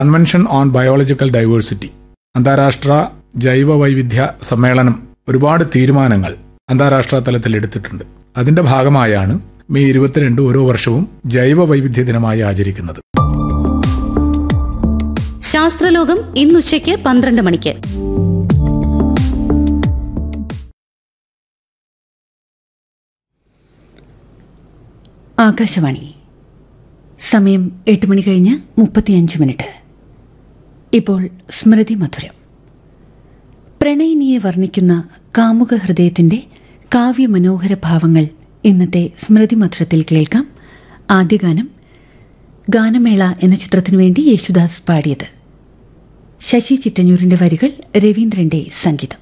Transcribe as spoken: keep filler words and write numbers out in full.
Convention on biological diversity, അന്താരാഷ്ട്ര ജൈവ വൈവിധ്യ സമ്മേളനം ഒരുപാട് തീരുമാനങ്ങൾ അന്താരാഷ്ട്ര തലത്തിൽ എടുത്തിട്ടുണ്ട്. അതിന്റെ ഭാഗമായാണ് മെയ് ഇരുപത്തിരണ്ട് ഓരോ വർഷവും ജൈവ വൈവിധ്യ ദിനമായി ആചരിക്കുന്നത്. ശാസ്ത്രലോകം ഇന്നുച്ചയ്ക്ക് പന്ത്രണ്ട് മണിക്ക്. ആകാശവാണി. സമയം എട്ട് മണി കഴിഞ്ഞ് മുപ്പത്തിയഞ്ച് മിനിറ്റ്. ഇപ്പോൾ സ്മൃതി മധുരം. പ്രണയിനിയെ വർണ്ണിക്കുന്ന കാമുക ഹൃദയത്തിന്റെ കാവ്യമനോഹര ഭാവങ്ങൾ ഇന്നത്തെ സ്മൃതി മധുരത്തിൽ കേൾക്കാം. ആദ്യ ഗാനം ഗാനമേള എന്ന ചിത്രത്തിനു വേണ്ടി യേശുദാസ് പാടിയത്. ശശി ചിറ്റഞ്ഞൂരിന്റെ വരികൾ, രവീന്ദ്രന്റെ സംഗീതം.